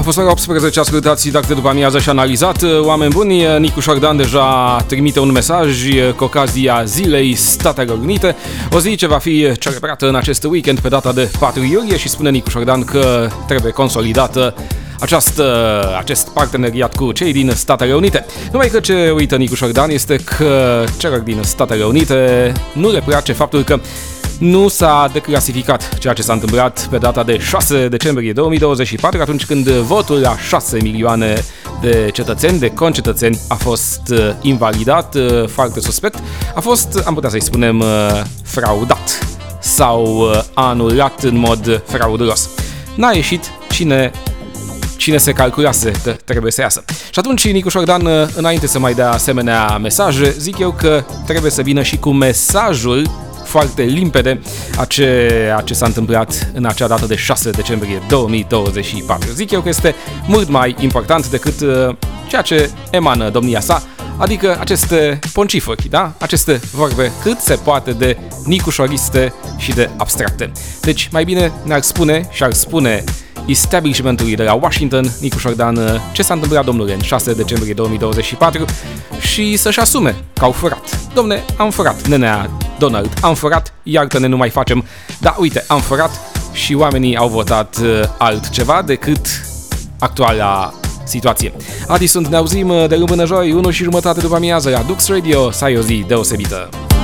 fost ora 18, ascultați Dac de după amiază și analizat. Oameni buni, Nicu Șordan deja trimite un mesaj cu ocazia Zilei Statelor Unite, o zi ce va fi celebrată în acest weekend pe data de 4 iulie și spune Nicu Șordan că trebuie consolidată acest parteneriat cu cei din Statele Unite. Numai că ce uită Nicu Șordan este că celor din Statele Unite nu le place faptul că nu s-a declasificat ceea ce s-a întâmplat pe data de 6 decembrie 2024, atunci când votul la 6 milioane de cetățeni, de concetățeni, a fost invalidat, foarte suspect, a fost, am putea să-i spunem, fraudat sau anulat în mod fraudulos. N-a ieșit cine se calculase că trebuie să iasă. Și atunci Nicu Șordan, înainte să mai dea asemenea mesaje, zic eu că trebuie să vină și cu mesajul foarte limpede a ce s-a întâmplat în acea dată de 6 decembrie 2024. Zic eu că este mult mai important decât ceea ce emană domnia sa, adică aceste poncifuri, da? Aceste vorbe cât se poate de nicușoriste și de abstracte. Deci mai bine ne-ar spune și ar spune establishmentului de la Washington, Nicu Șordan, ce s-a întâmplat, domnule, în 6 decembrie 2024 și să-și asume că au furat. Domne, am furat, nenea Donald, am furat, iartă-ne, nu mai facem, dar uite, am furat și oamenii au votat altceva decât actuala situație. Adi sunt, ne auzim de luni până joi, 1:30 după amiază la Dux Radio, să ai o zi deosebită.